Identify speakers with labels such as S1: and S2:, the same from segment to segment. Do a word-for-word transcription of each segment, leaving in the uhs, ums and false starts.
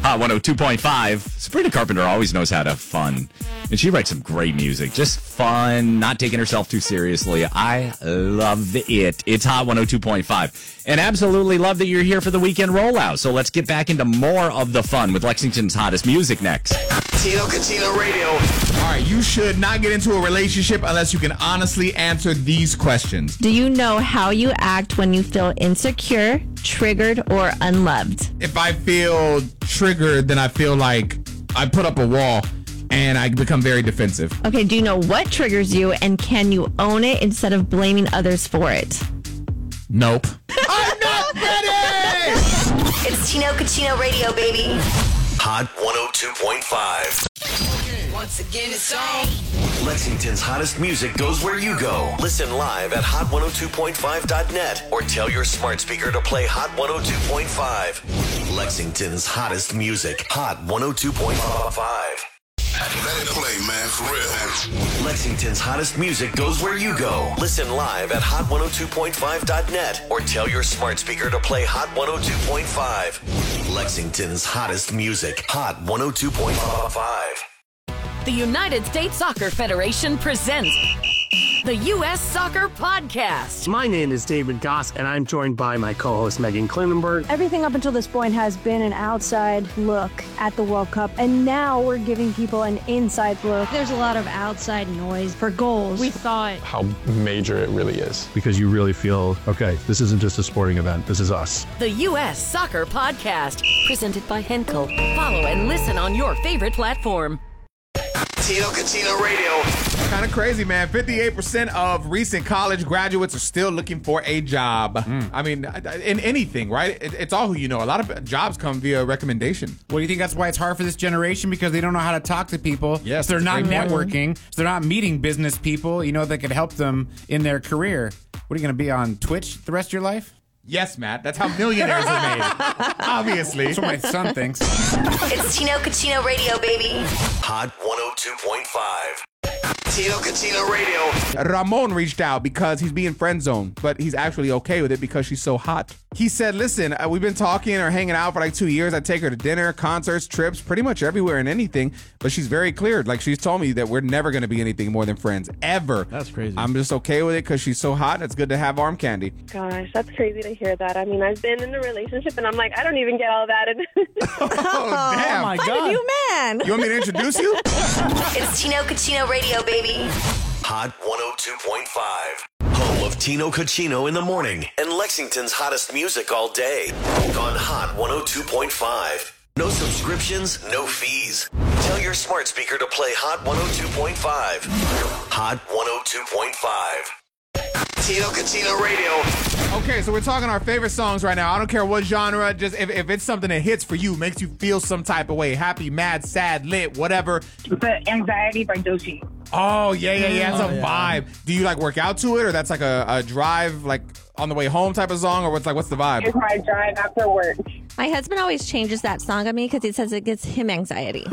S1: Hot one oh two point five. Sabrina Carpenter always knows how to have fun. And she writes some great music. Just fun, not taking herself too seriously. I love it. It's Hot one oh two point five. And absolutely love that you're here for the weekend rollout. So let's get back into more of the fun with Lexington's hottest music next.
S2: Tino Cucino Radio.
S3: All right, you should not get into a relationship unless you can honestly answer these questions.
S4: Do you know how you act when you feel insecure, triggered, or unloved?
S3: If I feel triggered, then I feel like I put up a wall and I become very defensive.
S4: Okay, do you know what triggers you, and can you own it instead of blaming others for it?
S3: Nope. I'm not ready!
S2: It's Tino Cucino Radio, baby. Hot one oh two point five. Once again, it's on. Lexington's hottest music goes where you go. Listen live at hot one oh two point five dot net or tell your smart speaker to play Hot one oh two point five. Lexington's hottest music. Hot one oh two point five.
S5: Let it play, man, for real.
S2: Lexington's hottest music goes where you go. Listen live at hot one oh two point five dot net or tell your smart speaker to play Hot one oh two point five. Lexington's hottest music. Hot one oh two point five.
S6: The United States Soccer Federation presents the U S Soccer Podcast.
S7: My name is David Goss, and I'm joined by my co-host Megan Klinenberg.
S8: Everything up until this point has been an outside look at the World Cup, and now we're giving people an inside look. There's a lot of outside noise for goals. We thought
S9: how major it really is.
S10: Because you really feel, okay, this isn't just a sporting event, this is us.
S6: The U S Soccer Podcast, presented by Henkel. Follow and listen on your favorite platform.
S2: Tino Cucino Radio.
S3: Kind of crazy, man. fifty-eight percent of recent college graduates are still looking for a job. Mm. I mean, in anything, right? It, it's all who you know. A lot of jobs come via recommendation.
S11: Well, do you think that's why it's hard for this generation? Because they don't know how to talk to people.
S3: Yes,
S11: so they're not networking.
S3: Point.
S11: So they're not meeting business people, you know, that could help them in their career. What are you going to be on Twitch the rest of your life?
S3: Yes, Matt. That's how millionaires are made. Obviously.
S11: That's what my son thinks.
S2: It's Tino Cucino Radio, baby. Hot one oh two point five. Tino Cucino Radio.
S3: Ramon reached out because he's being friend zoned, but he's actually okay with it because she's so hot. He said, listen, uh, we've been talking or hanging out for like two years. I take her to dinner, concerts, trips, pretty much everywhere and anything. But she's very clear. Like, she's told me that we're never going to be anything more than friends, ever.
S10: That's crazy.
S3: I'm just okay with it because she's so hot and it's good to have arm candy.
S12: Gosh, that's crazy to hear that. I mean, I've been in a relationship and I'm like, I don't even get all that.
S3: oh, damn.
S4: Oh, my God. You man.
S3: You want me to introduce you?
S2: It's Tino Cucino Radio, baby. Hot one oh two point five. Home of Tino Cucino in the morning and Lexington's hottest music all day. On Hot one oh two point five. No subscriptions, no fees. Tell your smart speaker to play Hot one oh two point five. Hot one oh two point five. Tino Cucino Radio.
S3: Okay, so we're talking our favorite songs right now. I don't care what genre, just if, if it's something that hits for you, makes you feel some type of way, happy, mad, sad, lit, whatever.
S13: The Anxiety by Doechii.
S3: Oh, yeah, yeah, yeah. It's
S13: Oh,
S3: a
S13: yeah.
S3: vibe. Do you like work out to it, or that's like a, a drive, like on the way home type of song, or what's like, what's the vibe?
S13: It's my drive after work.
S4: My husband always changes that song on me because he says it gives him anxiety.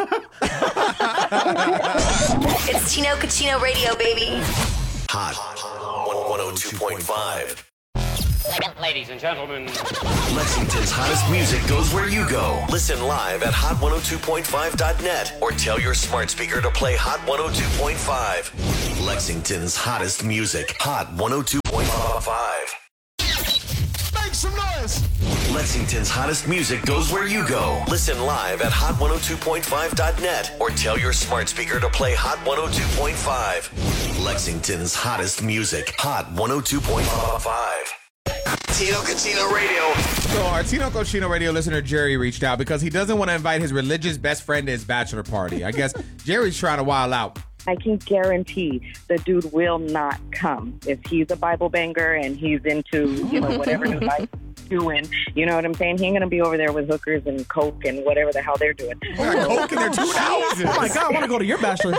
S2: It's Tino Cucino Radio, baby. Hot one oh two point five.
S14: Ladies and gentlemen,
S2: Lexington's hottest music goes where you go. Listen live at hot one oh two point five dot net or tell your smart speaker to play Hot one oh two point five. Lexington's hottest music. Hot one oh two point five.
S5: Make some noise.
S2: Lexington's hottest music goes where you go. Listen live at hot one oh two point five dot net or tell your smart speaker to play Hot one oh two point five. Lexington's hottest music. Hot one oh two point five. Tino Cucino Radio.
S3: So our Tino Cucino Radio listener Jerry reached out because he doesn't want to invite his religious best friend to his bachelor party. I guess Jerry's trying to wild out.
S15: I can guarantee the dude will not come. If he's a Bible banger and he's into, you know, whatever his life's doing, you know what I'm saying? He ain't going to be over there with hookers and coke and whatever the hell they're doing.
S3: Coke in their two houses.
S16: Oh my God, I want to go to your bachelor.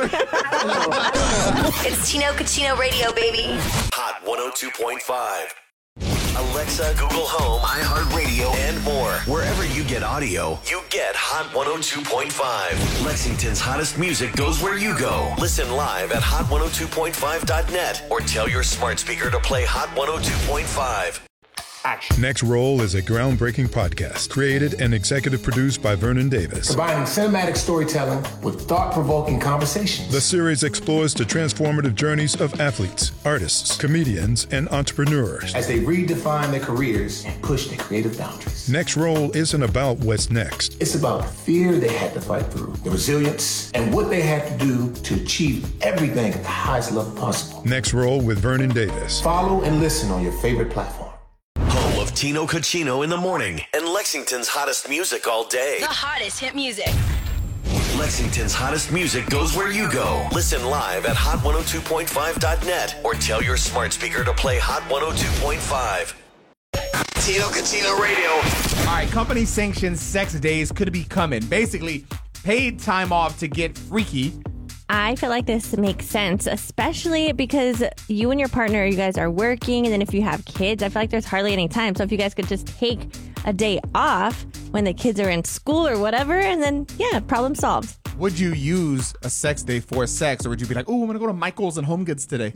S2: It's Tino Cucino Radio, baby. Hot one oh two point five. Alexa, Google Home, iHeartRadio, and more. Wherever you get audio, you get Hot one oh two point five. Lexington's hottest music goes where you go. Listen live at hot one oh two point five dot net or tell your smart speaker to play Hot one oh two point five.
S16: action.
S17: Next Roll is a groundbreaking podcast created and executive produced by Vernon Davis.
S16: Combining cinematic storytelling with thought-provoking conversations.
S17: The series explores the transformative journeys of athletes, artists, comedians, and entrepreneurs
S16: as they redefine their careers and push their creative boundaries.
S17: Next Roll isn't about what's next.
S16: It's about the fear they had to fight through, the resilience, and what they had to do to achieve everything at the highest level possible.
S17: Next Roll with Vernon Davis.
S16: Follow and listen on your favorite platform.
S2: Home of Tino Cucino in the morning and Lexington's hottest music all day.
S6: The hottest hit music.
S2: Lexington's hottest music goes where you go. Listen live at hot one oh two point five dot net or tell your smart speaker to play Hot one oh two point five. Tino Cucino Radio.
S3: All right, company sanctioned sex days could be coming. Basically, paid time off to get freaky.
S4: I feel like this makes sense, especially because you and your partner, you guys are working, and then if you have kids, I feel like there's hardly any time. So if you guys could just take a day off when the kids are in school or whatever, and then, yeah, problem solved.
S3: Would you use a sex day for sex, or would you be like, oh, I'm going to go to Michael's and Home Goods today?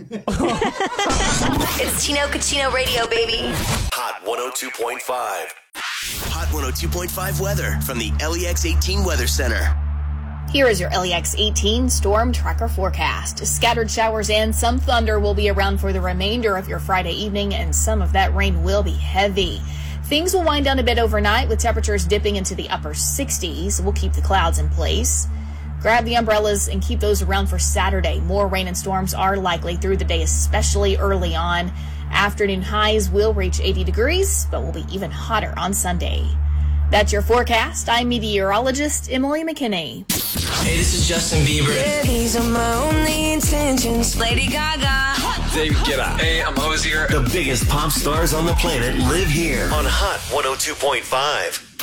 S6: It's Tino Cucino Radio, baby.
S2: Hot one oh two point five. Hot one oh two point five weather from the L E X eighteen Weather Center.
S18: Here is your L E X eighteen Storm Tracker forecast. Scattered showers and some thunder will be around for the remainder of your Friday evening, and some of that rain will be heavy. Things will wind down a bit overnight with temperatures dipping into the upper sixties. We'll keep the clouds in place. Grab the umbrellas and keep those around for Saturday. More rain and storms are likely through the day, especially early on. Afternoon highs will reach eighty degrees, but will be even hotter on Sunday. That's your forecast. I'm meteorologist Emily McKinney.
S19: Hey, this is Justin Bieber.
S20: Yeah, these are my only intentions. Lady Gaga.
S19: David Guetta. Hey, I'm Hozier.
S2: The biggest pop stars on the planet live here on Hot one oh two point five.